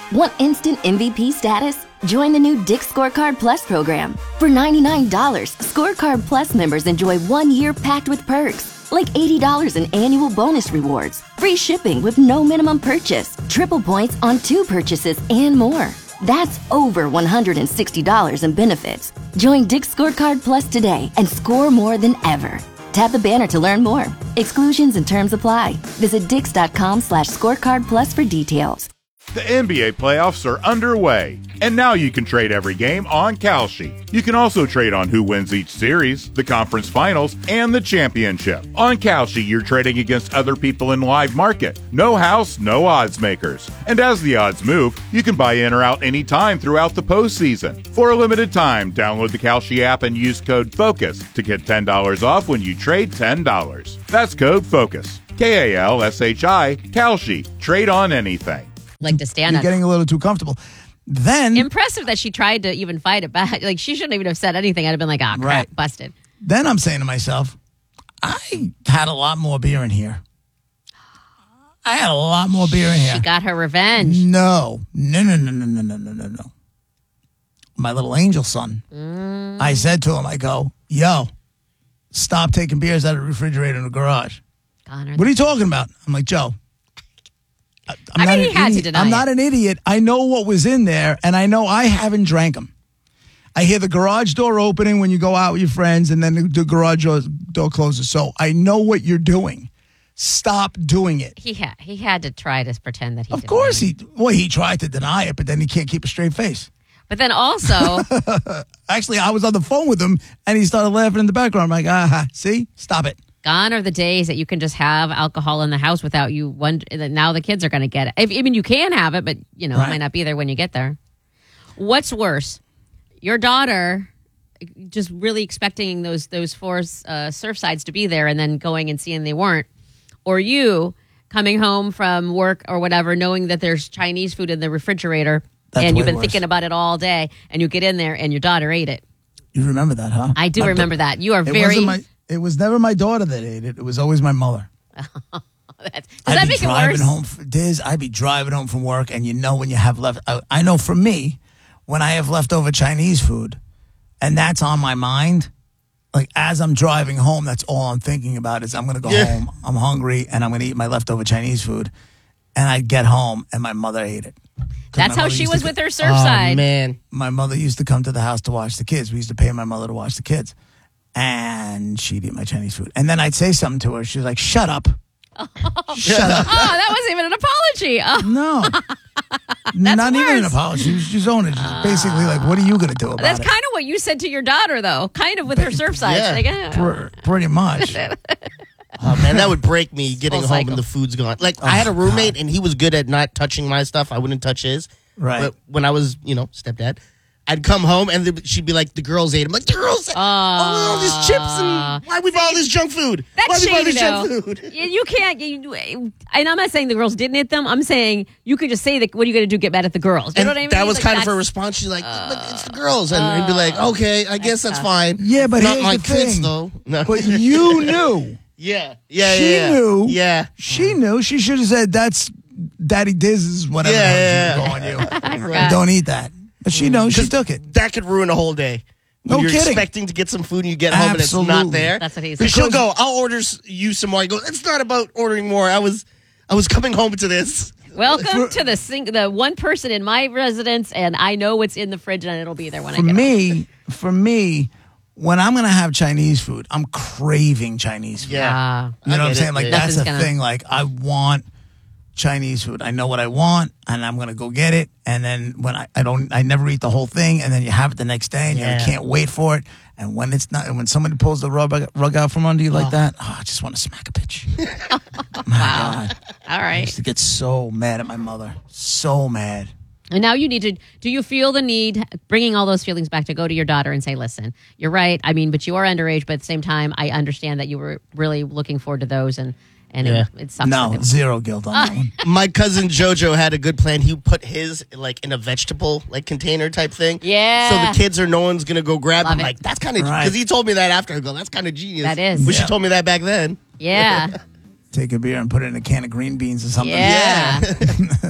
Want instant MVP status? Join the new Dick's Scorecard Plus program. For $99, Scorecard Plus members enjoy 1 year packed with perks, like $80 in annual bonus rewards, free shipping with no minimum purchase, triple points on 2 purchases, and more. That's over $160 in benefits. Join Dick's Scorecard Plus today and score more than ever. Tap the banner to learn more. Exclusions and terms apply. Visit dix.com/scorecardplus for details. The NBA playoffs are underway, and now you can trade every game on Kalshi. You can also trade on who wins each series, the conference finals, and the championship. On Kalshi, you're trading against other people in live market. No house, no odds makers. And as the odds move, you can buy in or out anytime throughout the postseason. For a limited time, download the Kalshi app and use code FOCUS to get $10 off when you trade $10. That's code FOCUS. Kalshi. Kalshi. Trade on anything. Like to stand You're on. getting a little too comfortable. Then Impressive that she tried to even fight it back. Like, she shouldn't even have said anything. I'd have been like, crap, Right. busted. Then I'm saying to myself, I had a lot more beer in here. I had a lot more beer in here. She got her revenge. No. My little angel son. I said to him, I go, yo, stop taking beers out of the refrigerator in the garage. Connor, What are you talking about? I'm like, Joe. I mean, he an had to idiot. deny I'm it. not an idiot. I know what was in there, and I know I haven't drank them. I hear the garage door opening when you go out with your friends, and then the garage door closes. So I know what you're doing. Stop doing it. he had to try to pretend that he Of didn't. course he tried to deny it, but then he can't keep a straight face. But then also, Actually, I was on the phone with him, and he started laughing in the background. I'm like, see? Stop it. gone are the days that you can just have alcohol in the house without you wondering. Now the kids are going to get it. I mean, you can have it, but it might not be there when you get there. What's worse? Your daughter just really expecting those 4 surf sides to be there and then going and seeing they weren't, or you coming home from work or whatever knowing that there's Chinese food in the refrigerator and you've been thinking about it all day and you get in there and your daughter ate it. You remember that, huh? I do remember that. You are It was never my daughter that ate it. It was always my mother. Does that make it worse? I'd be driving home from work, and when you have left. I know for me, when I have leftover Chinese food, and that's on my mind, like as I'm driving home, that's all I'm thinking about is I'm going to go home, I'm hungry, and I'm going to eat my leftover Chinese food. And I'd get home, and my mother ate it. That's how she was with her Surfside. Oh, man. My mother used to come to the house to watch the kids. We used to pay my mother to watch the kids. And she'd eat my Chinese food. And then I'd say something to her. She was like, shut up. Shut up. Oh, that wasn't even an apology. Oh. No. Not even an apology. She was just owning it. Just basically like, what are you going to do about That's it? kind of what you said to your daughter, though. Kind of with her Surfside. Yeah. Like, Pretty much. Oh, man, that would break me getting Full home cycle. and the food's gone. Like, I had a roommate, and he was good at not touching my stuff. I wouldn't touch his. Right. But when I was, stepdad, I'd come home, and she'd be like, the girls ate. I'm like, the girls ate all these chips, and why we buy all this junk food? That's why we buy shady, this junk food? You can't. And I'm not saying the girls didn't eat them. I'm saying you could just say that. What are you going to do? Get mad at the girls? You And know what I mean? that was Like, kind of her response. She's like, but it's the girls. And I'd be like, okay, I guess that's fine. Yeah, but not here's my the kids, thing. though. No. But you knew. Yeah. She knew. Yeah. She knew. She should have said, that's Daddy Diz's whatever. Yeah. Go on you. I forgot. Don't eat that. But she knows. She took it. That could ruin a whole day. When No you're kidding. expecting to get some food and you get home and it's Absolutely. not there. That's what he said. Because she'll go, I'll order you some more. You go, it's not about ordering more. I was coming home to this. Welcome to the one person in my residence, and I know what's in the fridge, and it'll be there when I get home. For me, when I'm going to have Chinese food, I'm craving Chinese food. Yeah. You know what I'm get saying? it. Like, Yeah. that's the Nothing's gonna- thing. Like, I want Chinese food. I know what I want, and I'm going to go get it. And then when I never eat the whole thing, and then you have it the next day, and you can't wait for it. And when it's not, and when somebody pulls the rug out from under you like that, I just want to smack a bitch. My God. All I right. used to get so mad at my mother. So mad. And now you need to, do you feel the need, bringing all those feelings back, to go to your daughter and say, listen, you're right. I mean, but you are underage, but at the same time, I understand that you were really looking forward to those, and it sucks. No, that they- zero guilt on that one. My cousin Jojo had a good plan. He put his like in a vegetable like container type thing. Yeah. So the kids no one's gonna go grab Love them. it. Like that's kind of Right. because he told me that after. I go, that's kind of genius. That is. Wish Yeah. you told me that back then. Yeah. Take a beer and put it in a can of green beans or something. Yeah.